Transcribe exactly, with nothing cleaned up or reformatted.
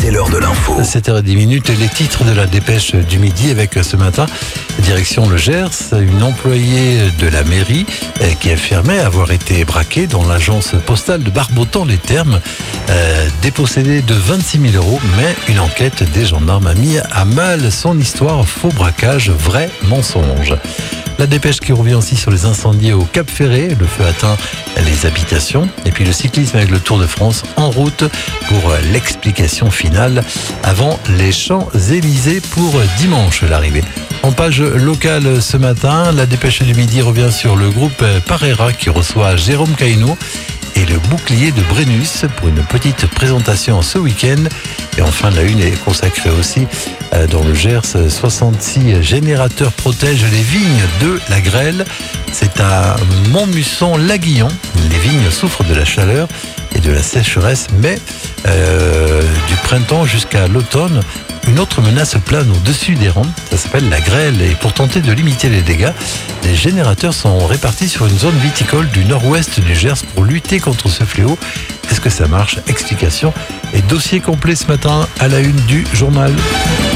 c'est l'heure de l'info. sept heures dix, les titres de la dépêche du midi avec ce matin, direction le Gers, une employée de la mairie qui affirmait avoir été braquée dans l'agence postale de Barbotan-les-Thermes, euh, dépossédée de vingt-six mille euros, mais une enquête des gendarmes a mis à mal son histoire, faux braquage, vrai mensonge. La dépêche qui revient aussi sur les incendies au Cap Ferré. Le feu atteint les habitations. Et puis le cyclisme avec le Tour de France en route pour l'explication finale avant les Champs-Élysées pour dimanche l'arrivée. En page locale ce matin, la dépêche du midi revient sur le groupe Parera qui reçoit Jérôme Caïno et le bouclier de Brennus pour une petite présentation ce week-end. Et enfin, la une est consacrée aussi dans le Gers. soixante-six générateurs protègent les vignes de la grêle. C'est à Montmusson-Laguillon. Les vignes souffrent de la chaleur et de la sécheresse, mais euh, du printemps jusqu'à l'automne, une autre menace plane au-dessus des rangs, ça s'appelle la grêle. Et pour tenter de limiter les dégâts, les générateurs sont répartis sur une zone viticole du nord-ouest du Gers pour lutter contre ce fléau. Est-ce que ça marche? Explication et dossier complet ce matin à la une du journal.